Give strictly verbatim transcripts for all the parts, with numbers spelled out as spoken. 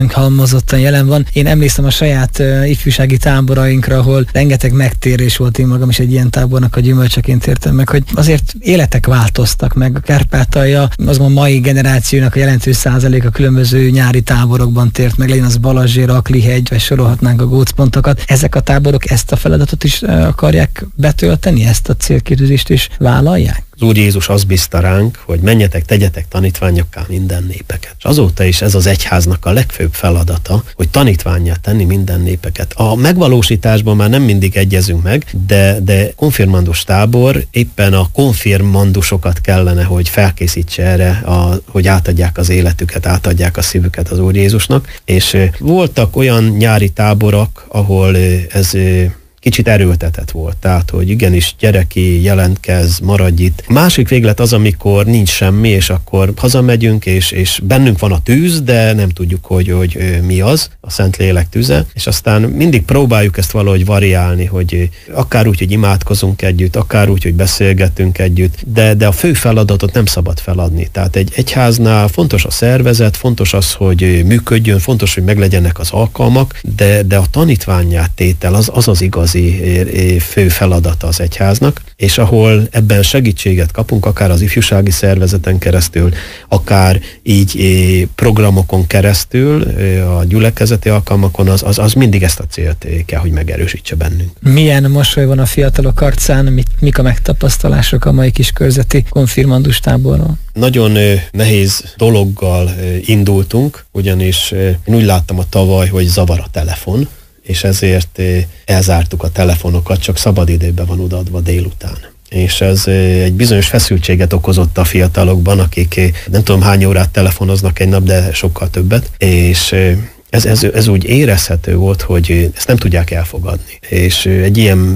halmozottan jelen van. Én emlékszem a saját uh, ifjúsági táborainkra, ahol rengeteg megtérés volt, én magam is egy ilyen tábornak a gyümölcseként értem meg, hogy azért életek változtak meg. A Kárpátalja, az a mai generációnak a jelentős százalék a különböző nyári táborokban tért meg, legyen az Balazsér, Aklihegy, vagy sorolhatnánk a gócpontokat. Ezek a táborok ezt a feladatot is uh, akarják betölteni, ezt a célkitűzést is vállalják? Az Úr Jézus azt bízta ránk, hogy menjetek, tegyetek tanítványokká minden népeket. És azóta is ez az egyháznak a legfőbb feladata, hogy tanítvánnyá tenni minden népeket. A megvalósításban már nem mindig egyezünk meg, de, de konfirmandus tábor éppen a konfirmandusokat kellene, hogy felkészítse erre, a, hogy átadják az életüket, átadják a szívüket az Úr Jézusnak. És voltak olyan nyári táborok, ahol ez kicsit erőltetett volt, tehát, hogy igenis gyereki, jelentkez, maradj itt. Másik véglet az, amikor nincs semmi, és akkor hazamegyünk, és, és bennünk van a tűz, de nem tudjuk, hogy, hogy mi az, a Szentlélek tüze, és aztán mindig próbáljuk ezt valahogy variálni, hogy akár úgy, hogy imádkozunk együtt, akár úgy, hogy beszélgetünk együtt, de, de a fő feladatot nem szabad feladni. Tehát egy egyháznál fontos a szervezet, fontos az, hogy működjön, fontos, hogy meglegyenek az alkalmak, de, de a tanítvánnyá tétel az az, az igaz fő feladata az egyháznak, és ahol ebben segítséget kapunk, akár az ifjúsági szervezeten keresztül, akár így programokon keresztül, a gyülekezeti alkalmakon, az, az, az mindig ezt a célt kell, hogy megerősítse bennünk. Milyen mosoly van a fiatalok arcán, mit, mik a megtapasztalások a mai kiskörzeti konfirmandus táborról? Nagyon nehéz dologgal indultunk, ugyanis én úgy láttam a tavaly, hogy zavar a telefon, és ezért elzártuk a telefonokat, csak szabadidőben van odaadva délután. És ez egy bizonyos feszültséget okozott a fiatalokban, akik nem tudom hány órát telefonoznak egy nap, de sokkal többet, és ez, ez, ez úgy érezhető volt, hogy ezt nem tudják elfogadni. És egy ilyen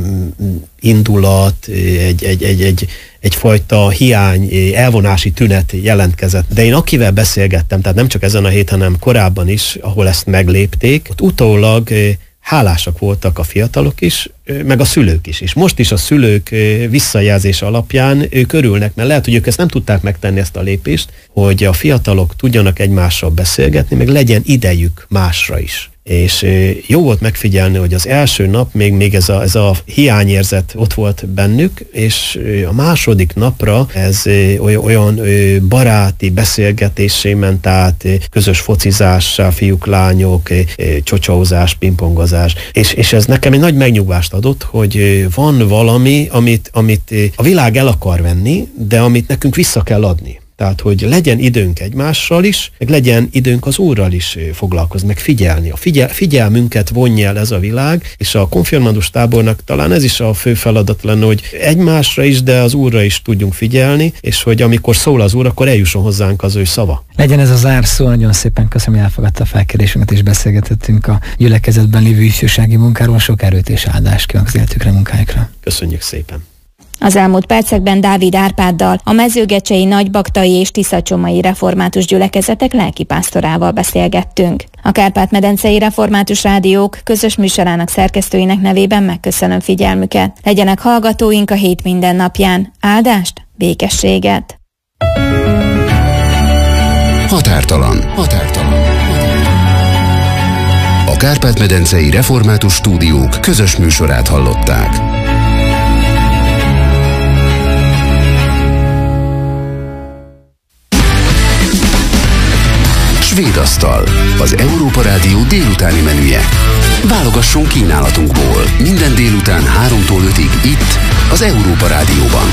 indulat, egy, egy, egy, egy, egyfajta hiány, elvonási tünet jelentkezett. De én akivel beszélgettem, tehát nem csak ezen a héten, hanem korábban is, ahol ezt meglépték, ott utólag hálásak voltak a fiatalok is, meg a szülők is. És most is a szülők visszajelzése alapján ők örülnek, mert lehet, hogy ők ezt nem tudták megtenni, ezt a lépést, hogy a fiatalok tudjanak egymással beszélgetni, meg legyen idejük másra is. És jó volt megfigyelni, hogy az első nap még, még ez, a, ez a hiányérzet ott volt bennük, és a második napra ez olyan, olyan baráti beszélgetésé ment át, közös focizással, fiúk, lányok, csocsózás, pingpongozás, és, és ez nekem egy nagy megnyugvást adott, hogy van valami, amit, amit a világ el akar venni, de amit nekünk vissza kell adni. Tehát, hogy legyen időnk egymással is, meg legyen időnk az Úrral is foglalkozni, meg figyelni. A figyel, figyelmünket vonja el ez a világ, és a konfirmandus tábornak talán ez is a fő feladat lenne, hogy egymásra is, de az Úrra is tudjunk figyelni, és hogy amikor szól az Úr, akkor eljusson hozzánk az ő szava. Legyen ez a zárszó, nagyon szépen köszönöm, hogy elfogadta a felkérésünket, és beszélgetettünk a gyülekezetben lévő ifjúsági munkáról. Sok erőt és áldást kívánok az életükre, munkájukra. Köszönjük szépen! Az elmúlt percekben Dávid Árpáddal, a mezőgecsei, nagybaktai és tiszacsomai református gyülekezetek lelkipásztorával beszélgettünk. A Kárpát-medencei Református Rádiók közös műsorának szerkesztőinek nevében megköszönöm figyelmüket. Legyenek hallgatóink a hét minden napján. Áldást, békességet! Határtalan. Határtalan. A Kárpát-medencei Református Stúdiók közös műsorát hallották. Svédasztal, az Európa Rádió délutáni menüje. Válogassunk kínálatunkból. Minden délután háromtól ötig itt, az Európa Rádióban.